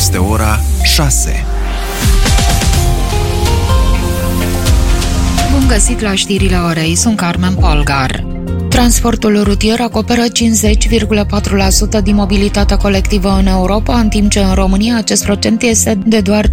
Este ora 6. Bun găsit la știrile orei, sunt Carmen Polgar. Transportul rutier acoperă 50,4% din mobilitatea colectivă în Europa, în timp ce în România acest procent este de doar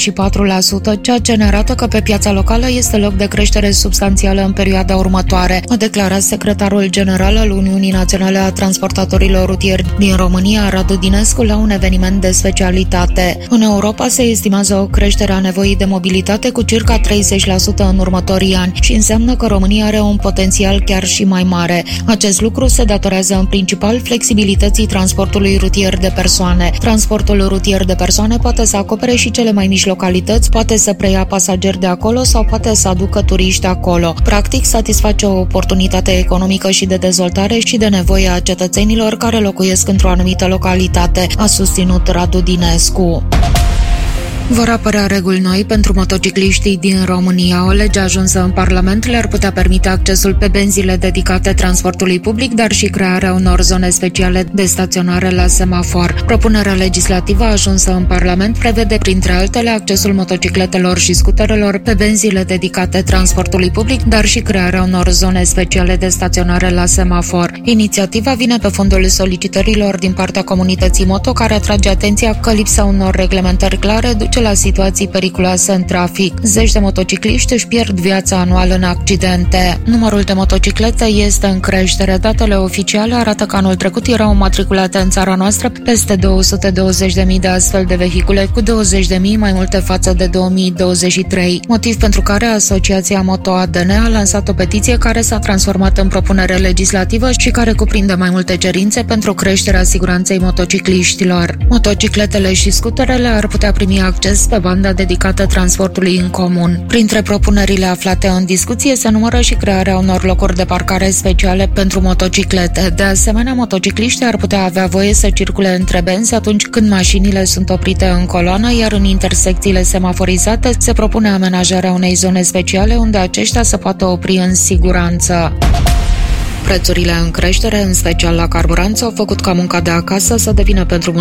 34%, ceea ce ne arată că pe piața locală este loc de creștere substanțială în perioada următoare, a declarat secretarul general al Uniunii Naționale a Transportatorilor Rutieri din România, Radu Dinescu, la un eveniment de specialitate. În Europa se estimează o creștere a nevoii de mobilitate cu circa 30% în următorii ani și înseamnă că România are un potențial chiar și mai mare. Acest lucru se datorează în principal flexibilității transportului rutier de persoane. Transportul rutier de persoane poate să acopere și cele mai mici localități, poate să preia pasageri de acolo sau poate să aducă turiști acolo. Practic, satisface o oportunitate economică și de dezvoltare și de nevoie a cetățenilor care locuiesc într-o anumită localitate, a susținut Radu Dinescu. Vor apărea reguli noi pentru motocicliștii din România. O lege ajunsă în Parlament le-ar putea permite accesul pe benzile dedicate transportului public, dar și crearea unor zone speciale de staționare la semafor. Propunerea legislativă ajunsă în Parlament prevede, printre altele, accesul motocicletelor și scuterelor pe benzile dedicate transportului public, dar și crearea unor zone speciale de staționare la semafor. Inițiativa vine pe fondul solicitărilor din partea comunității moto, care atrage atenția că lipsa unor reglementări clare duce la situații periculoase în trafic. Zeci de motocicliști își pierd viața anual în accidente. Numărul de motociclete este în creștere. Datele oficiale arată că anul trecut erau matriculate în țara noastră peste 220.000 de astfel de vehicule, cu 20.000 mai multe față de 2023. Motiv pentru care Asociația Moto ADN a lansat o petiție care s-a transformat în propunere legislativă și care cuprinde mai multe cerințe pentru creșterea siguranței motocicliștilor. Motocicletele și scuterele ar putea primi acces pe banda dedicată transportului în comun. Printre propunerile aflate în discuție se numără și crearea unor locuri de parcare speciale pentru motociclete. De asemenea, motocicliștii ar putea avea voie să circule între benzi atunci când mașinile sunt oprite în coloană, iar în intersecțiile semaforizate se propune amenajarea unei zone speciale unde aceștia se poată opri în siguranță. Prețurile în creștere, în special la carburanți, au făcut ca munca de acasă să devină pentru